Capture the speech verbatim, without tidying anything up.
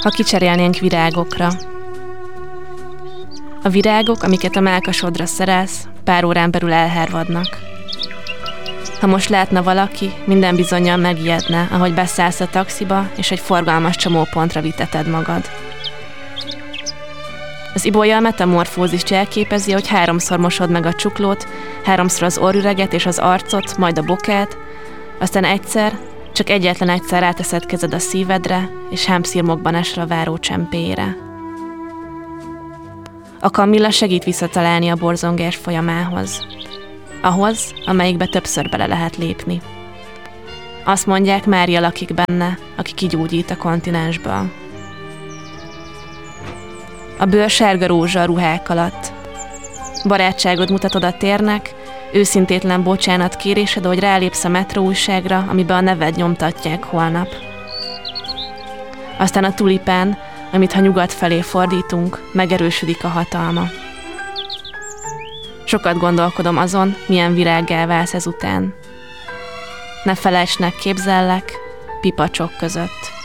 Ha kicserélnénk virágokra. A virágok, amiket a mellkasodra szerelsz, pár órán belül elhervadnak. Ha most látna valaki, minden bizonnyal megijedne, ahogy beszállsz a taxiba, és egy forgalmas csomópontra viteted magad. Az ibolya a metamorfózist jelképezi, hogy háromszor mosod meg a csuklót, háromszor az orrüreget és az arcot, majd a bokát, aztán egyszer, csak egyetlen egyszer ráteszed kezed a szívedre, és hámszirmokban esre a váró csempéjére. A kamilla segít visszatalálni a borzongás folyamához. Ahhoz, amelyikbe többször bele lehet lépni. Azt mondják, Mária lakik benne, aki kigyógyít a kontinensből. A bőr sárga rózsa a ruhák alatt. Barátságod mutatod a térnek, őszintétlen bocsánat kérésed, hogy rálépsz a metró újságra, amiben a neved nyomtatják holnap. Aztán a tulipán, amit ha nyugat felé fordítunk, megerősödik a hatalma. Sokat gondolkodom azon, milyen virággá válsz ezután. Ne felejtsnek, képzellek, pipacsok között.